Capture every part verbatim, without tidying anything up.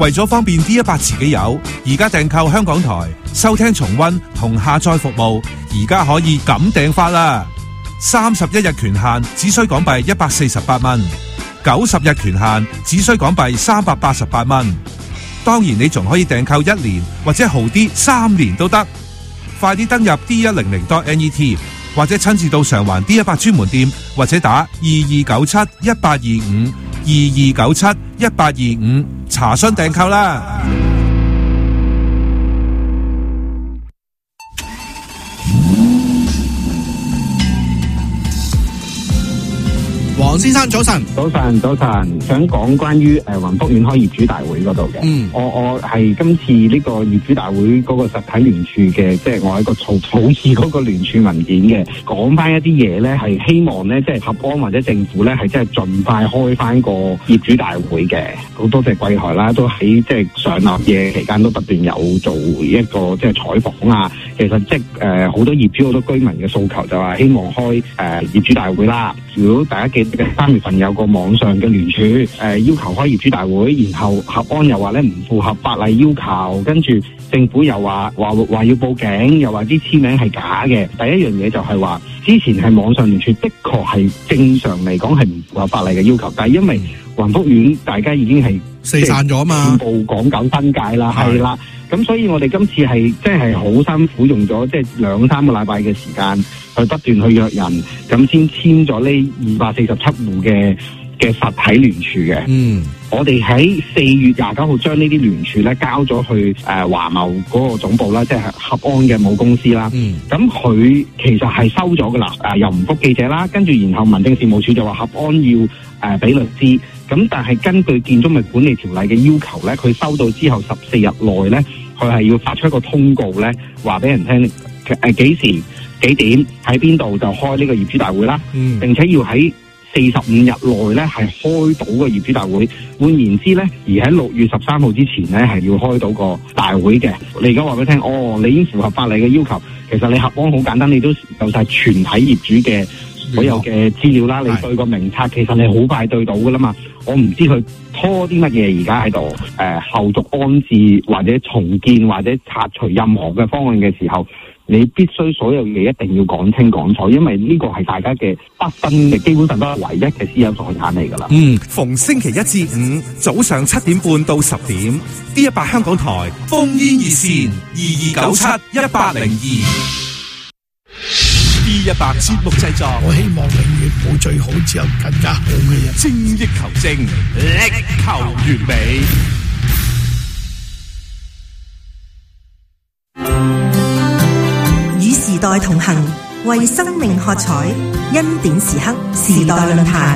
為咗方便 D 一百自己友，而家訂購香港台收聽重溫同下載服務，而家可以咁訂法啦。三十一日權限只需港幣一百四十八蚊，九十日權限只需港幣三百八十八蚊。當然你仲可以訂購一年或者豪啲三年都得。快啲登入 D 一零零 dot net 或者親自到上環 D 一百專門店，或者打二二九七一八二五二二九七一八二五查詢訂購啦。 黃先生早晨， 早晨早晨，想講關於誒雲福苑開業主大會嗰度嘅。嗯，我我係今次呢個業主大會嗰個實體聯署嘅，即係我喺個草草擬嗰個聯署文件嘅，講翻一啲嘢咧，係希望咧，即係合安或者政府咧，係即係盡快開翻個業主大會嘅。好多謝貴台啦，都喺即係上立嘅期間都不斷有做一個即係採訪啊。其實即係誒好多業主好多居民嘅訴求就係希望開誒、呃、業主大會啦。如果大家記得嘅三月份有個網上嘅聯署，誒、呃、要求開業主大會，然後合安又話咧唔符合法例要求，跟住政府又話話話要報警，又話啲簽名係假嘅。第一樣嘢就係話，之前係網上聯署的確係正常嚟講係唔符合法例嘅要求，但係因為雲福苑大家已經係四散咗嘛， 全部講緊新界啦，係啦。咁所以我哋今次係即係好辛苦，用咗即係兩三個禮拜嘅時間去不斷去約人，咁先簽咗呢二百四十七戶嘅嘅實體聯署嘅。嗯，我哋喺四月廿九號將呢啲聯署咧交咗去誒華貿嗰個總部啦，即係合安嘅母公司啦。嗯，咁佢其實係收咗噶啦，誒又唔覆記者啦，跟住然後民政事務處就話合安要誒俾律師。咁但係根據建築物管理條例嘅要求咧，佢收到之後十四日內咧，佢係要發出一個通告咧，話俾人聽誒幾時幾點喺邊度就開呢個業主大會啦。嗯，並且要喺四十五日內咧係開到個業主大會。換言之咧，而喺六月十三號之前咧係要開到個大會嘅。你而家話俾佢聽，哦，你已經符合法例嘅要求。其實你合安好簡單，你都有晒全體業主嘅所有嘅資料啦。你對個名冊其實你好快對到噶啦嘛。我唔知佢拖啲乜嘢而家喺度，誒、呃、後續安置或者重建或者拆除任何嘅方案嘅時候，你必須所有嘢一定要講清講楚，因為呢個係大家嘅不分嘅，基本上都係唯一嘅私有財產嚟㗎啦。 嗯，逢星期一至五早上七點半到十點 ，D 一百香港台烽煙熱線二二九七一八零二。D 一百節目製作， 我希望永遠冇最好，只有更加好嘅嘢。 精益求精，力求完美。 與時代同行，為生命喝彩。恩典時刻，時代論壇。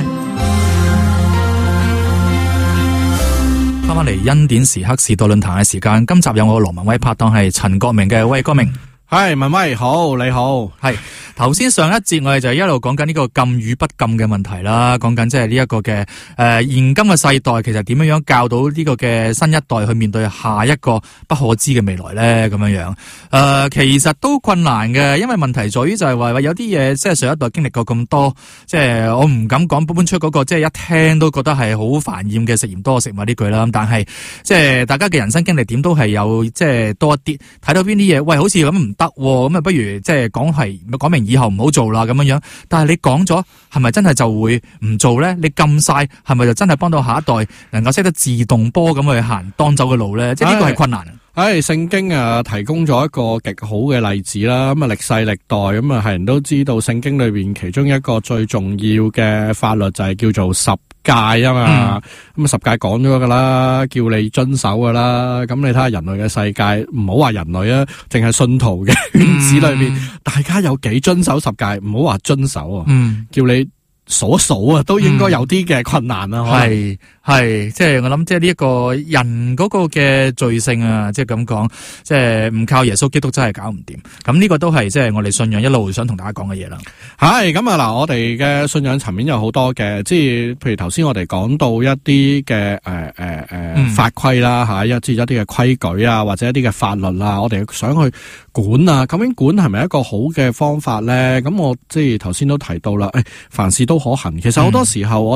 翻返嚟恩典時刻時代論壇嘅時間，今集有我羅文威拍檔係陳國明嘅。喂，國明。 係文威好，你好。 係頭先上一節我哋就一路講緊呢個禁與不禁嘅問題啦，講緊即係呢一個嘅誒、呃、現今嘅世代其實點樣樣教到呢個嘅新一代去面對下一個不可知嘅未來咧，咁樣樣誒、呃、其實都困難嘅，因為問題在於就係話有啲嘢即係上一代經歷過咁多，即係我唔敢講搬出嗰個即係一聽都覺得係好煩厭嘅食鹽多食物呢句啦，但係即係大家嘅人生經歷點都係有即係多一啲睇到邊啲嘢，喂好似咁唔得咁啊，不如即係講係講明以後唔好做啦咁樣樣。但係你講咗，係咪真係就會唔做咧？你禁晒，係咪就真係幫到下一代能夠識得自動波咁去行當走嘅路咧？即係呢個係困難。 唉，聖經啊提供咗一個極好嘅例子啦。咁啊，歷世歷代咁啊，係人都知道聖經裏邊其中一個最重要嘅法律就係叫做十戒啊嘛。咁、嗯、啊，十戒講咗噶啦，叫你遵守噶啦。咁你睇下人類嘅世界，唔好話人類啊，淨係信徒嘅圈子裏邊、嗯，大家有幾遵守十戒？唔好話遵守啊、嗯，叫你數一數啊，都應該有啲嘅困難啊。係、嗯。係，即係我諗，即係呢一個人嗰個嘅罪性啊，即係咁講，即係唔靠耶穌基督真係搞唔掂。咁呢個都係即係我哋信仰一路想同大家講嘅嘢啦。係咁啊嗱，我哋嘅信仰層面有好多嘅，即係譬如頭先我哋講到一啲嘅誒誒誒法規啦吓，一啲一啲嘅規矩啊，或者一啲嘅法律啊，我哋想去管啊，究竟管係咪一個好嘅方法咧？咁我即係頭先都提到啦，誒，凡事都可行。其實好多時候我